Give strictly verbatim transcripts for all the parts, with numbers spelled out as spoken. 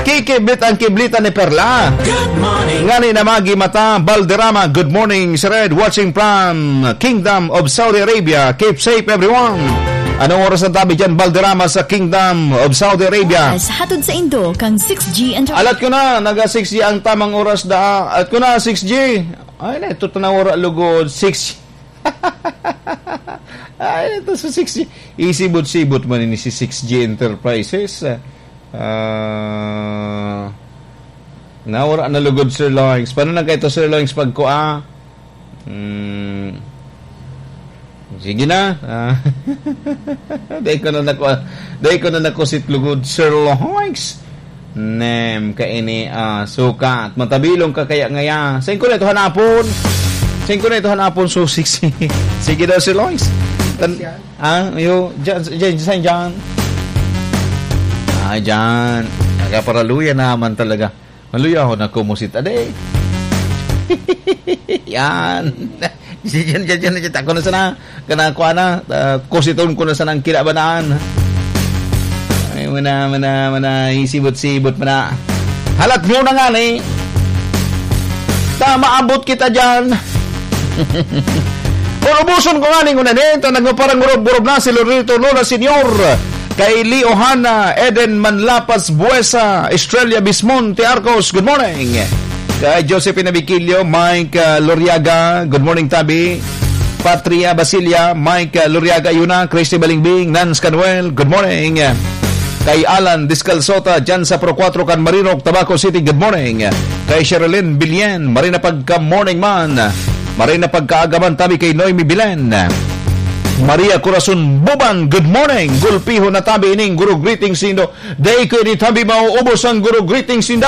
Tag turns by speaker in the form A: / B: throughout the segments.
A: Kikiblit ang kiblita ni Perla.
B: Good morning.
A: Ngani na magi mata Balderrama. Good morning, Sir Ed, watching from Kingdom of Saudi Arabia. Keep safe, everyone. Anong oras ang tabi dyan, Balderrama, sa Kingdom of Saudi Arabia?
C: Yes, hatod sa Indo, kang six G Enterprise.
A: Alat ko na, naga six G ang tamang oras da. Alat ko na, six G. Ay na, ito na oras lugod, six G. Ay, ito sa six G. Isibot-sibot man ini si six G Enterprises. Ah... Uh, Nawara na lugod, Sir Loings. Paano na kayo ito, Sir Loings, pag ko, ah? Hmm... Sige na. Ah. Dahil ko na nako, dahil ko na nakusit lugod, Sir Loings. Nem, kaini, ah, sukat. Matabilong ka kaya ngaya. Saan ko na ito hanapon? Saan ko na ito hanapon, so siksi. Sige daw, Sir Loings. Ah, yo, dyan, dyan, dyan, dyan. Ah, dyan. Nagaparaluya naman talaga. Maluya ako na kumusit. Aday. Yan. Diyan, diyan, diyan, diyan. Ako na sana. Kanakuha na. Uh, kusiton ko na sana ang kinabanaan. Ay, mana, mana, mana. Isibot-sibot, mana. Halat nyo na nga, eh. Ta, maabot kita dyan. Urubuson ko nga ning unan eh. Tanag mo parang urob-urob na si Lorito Lola Senior. Kay Leo Hanna, Eden Manlapas Buesa, Estrella Bismonte Arcos, good morning. Kay Josephine Abiquilio, Mike uh, Loriaga, good morning Tabi. Patria Basilia, Mike uh, Loriaga Yuna, Christy Balingbing, Nance Canuel, good morning. Kay Alan Discalsota, dyan sa Pro four Can Marinok, Tabaco City, good morning. Kay Sherilyn Bilien, Marina Pagka Morning Man, Marina Pagkaagaman Tabi kay Noemi Bilen. Maria Corazon Buban, good morning. Gulpiho na tabi ining guru greetings sindo. Day ko ni tabi mauubos ang guru greetings sindo.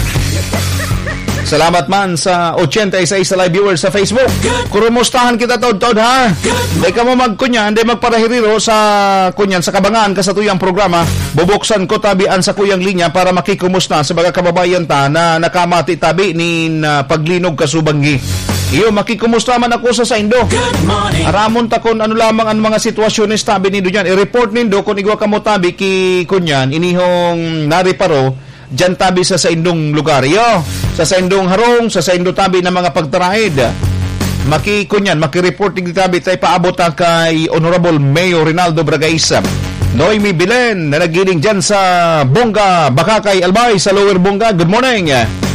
A: Salamat man sa eighty-six sa live viewers sa Facebook. Kurumustahan kita tod-tod ha. Day ka mo magkunyan, day magparahiriro sa kunyan sa kabangaan ka sa tuyang programa. Bubuksan ko tabian sa kuyang linya para makikumusta sa mga kababayan ta na nakamati tabi ni uh, paglinog kasubanggi. Iyo, makikumusta man ako sa sa Indo. Aramon ta kon ano lamang ang mga sitwasyon ni tabi nindo dyan. I-report nindo kung igwa ka mo tabi ki kunyan, inihong nariparo, dyan tabi sa sa Indong lugar. Iyo, sa sa Indong harong, sa sa Indo tabi na mga pagtaraid. Maki kunyan, maki-report ni tabi tayo paabot kay Honorable Mayor Rinaldo Bragaisa. Noemi Bilen, na nagiling dyan sa Bonga, Bakakay, Albay, sa Lower Bonga. Good morning.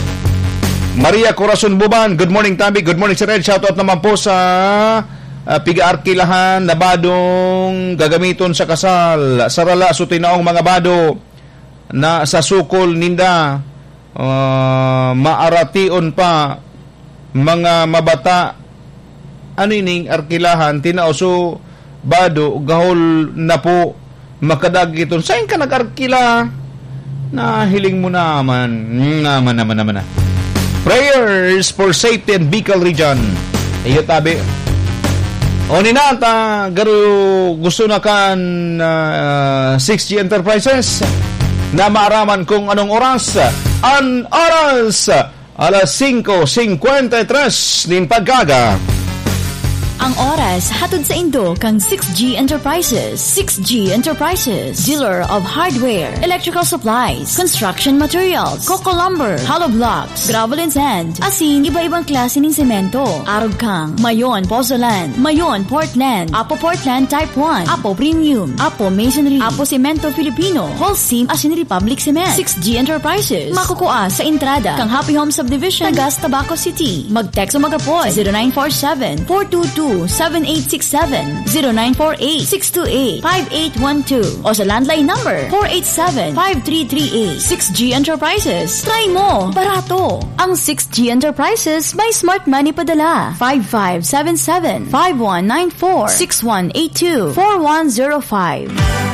A: Maria Corazon Buban, good morning Tabi, good morning Sir Ed, shoutout naman po sa uh, piga-arkilahan na badong gagamiton sa kasal, sarala so tinaong mga bado na sa sukol ninda, uh, maaration pa mga mabata ano ining arkilahan tinao so bado gahol na po makadagiton. Saan ka nag-arkila? Na hiling mo naman naman naman naman na prayers for safety in Bicol region. Iyo tabi. O ninata, garo gusto na kan uh, six G Enterprises na maaraman kung anong oras. An oras, alas five fifty-three nin pagkaga.
C: Ang oras, hatod sa Indo, kang six G Enterprises. six G Enterprises, dealer of hardware, electrical supplies, construction materials, coco lumber, hollow blocks, gravel and sand, asin, iba-ibang klase ng semento, arog kang, mayon pozzolan, mayon Portland, Apo Portland Type one, Apo Premium, Apo Masonry, Apo Cemento Filipino, Holcim, asin Republic Cement. six G Enterprises, makukuha sa entrada, kang Happy Home Subdivision, Tagas, Tabaco City. Mag-text o mag-apoy, zero nine four seven, four two two, seven eight six seven, zero nine four eight, six two eight, five eight one two o sa landline number four eight seven, five three three eight. six G Enterprises. Try mo, barato. Ang six G Enterprises may smart money padala. five five seven seven, five one nine four, six one eight two, four one zero five.